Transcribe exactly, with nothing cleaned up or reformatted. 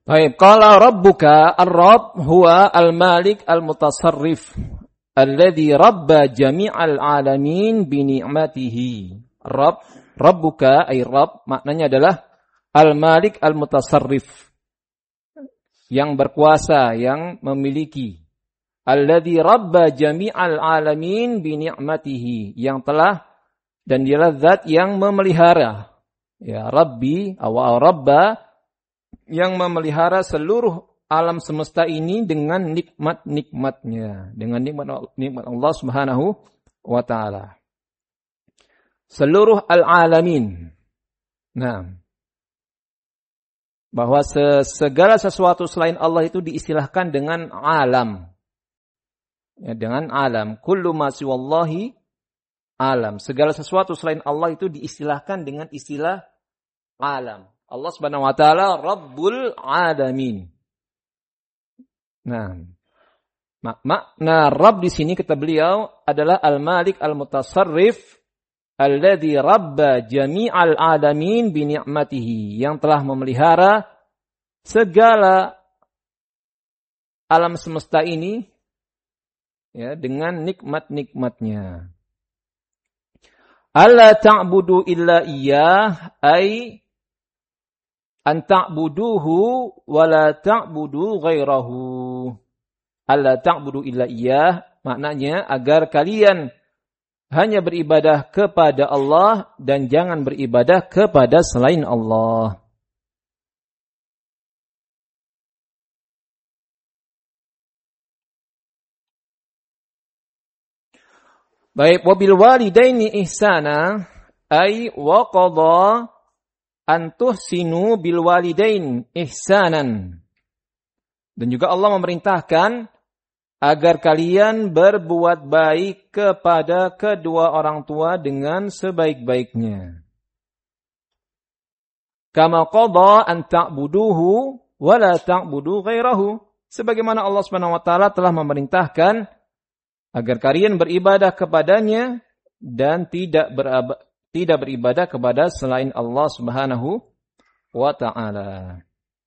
Baik, qala rabbuka ar-rabb huwa al-malik al-mutasarrif alladhi rabba jami'al alamin bi ni'matihi. Rabb, rabbuka ay rabb maknanya adalah al-malik al-mutasarrif, yang berkuasa, yang memiliki. Alladhi rabba jami'al alamin bi ni'matihi, yang telah dan dialah zat yang memelihara. Ya, Rabbi aw rabba, yang memelihara seluruh alam semesta ini dengan nikmat-nikmatnya, dengan nikmat nikmat Allah Subhanahu wa taala. Seluruh al-alamin. Nah, bahwa segala sesuatu selain Allah itu diistilahkan dengan alam. Ya, dengan alam. Kullu ma siwallahi alam. Segala sesuatu selain Allah itu diistilahkan dengan istilah alam. Allah Subhanahu wa taala Rabbul Alamin. Nah, mak- makna Rabb di sini kata beliau adalah Al-Malik Al-Mutasarrif alladzi rabba jami'al alamin bi ni'matihi, yang telah memelihara segala alam semesta ini ya dengan nikmat-nikmatnya. Alla ta'budu illa iyyah ay an ta'buduhu wa la ta'budu ghairahu. Alla ta'budu illa iyyah maknanya agar kalian hanya beribadah kepada Allah dan jangan beribadah kepada selain Allah. Baik, wabil walidaini ihsana ay wa qadha an tuhsinu bil walidain ihsanan. Dan juga Allah memerintahkan agar kalian berbuat baik kepada kedua orang tua dengan sebaik-baiknya. Kama qadha an ta'buduhu wa la ta'budu ghairahu. Sebagaimana Allah Subhanahu wa taala telah memerintahkan agar kalian beribadah kepadanya dan tidak berab- tidak beribadah kepada selain Allah Subhanahu wa taala.